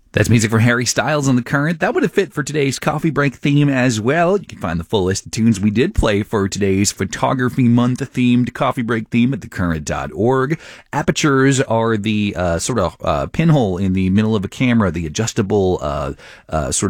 That's music for Harry Styles on The Current. That would have fit for today's coffee break theme as well. You can find the full list of tunes we did play for today's Photography Month themed coffee break theme at thecurrent.org. Apertures are the pinhole in the middle of a camera, the adjustable it's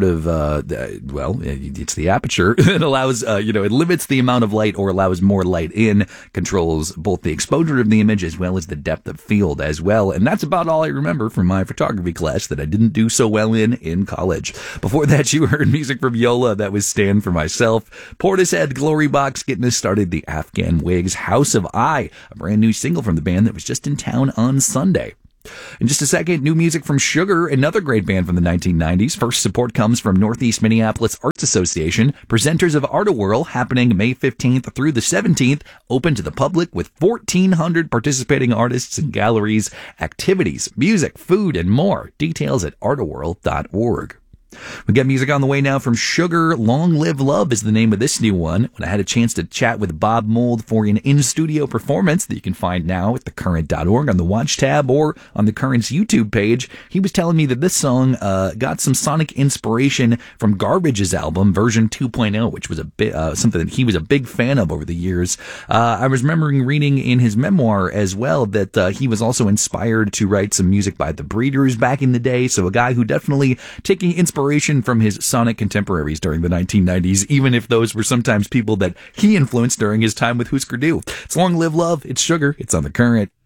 the aperture. It allows, it limits the amount of light or allows more light in, controls both the exposure of the image as well as the depth of field as well. And that's about all I remember from my photography class that I didn't do so well in college. Before that, you heard music from Yola. That was Stand For Myself. Portishead, Glory Box, getting us started. The Afghan Wigs, House of I, a brand new single from the band that was just in town on Sunday. In just a second, new music from Sugar, another great band from the 1990s. First support comes from Northeast Minneapolis Arts Association. Presenters of Art-A-Whirl happening May 15th through the 17th, open to the public with 1,400 participating artists and galleries, activities, music, food, and more. Details at artawhirl.org. We got music on the way now from Sugar. Long Live Love is the name of this new one. When I had a chance to chat with Bob Mould for an in-studio performance that you can find now at thecurrent.org on the Watch tab or on the Current's YouTube page, he was telling me that this song got some sonic inspiration from Garbage's album, version 2.0, which was a bit something that he was a big fan of over the years. I was remembering reading in his memoir as well that he was also inspired to write some music by The Breeders back in the day, so a guy who definitely taking inspiration from his sonic contemporaries during the 1990s, even if those were sometimes people that he influenced during his time with Husker Du. It's Long Live Love, it's Sugar, it's on The Current.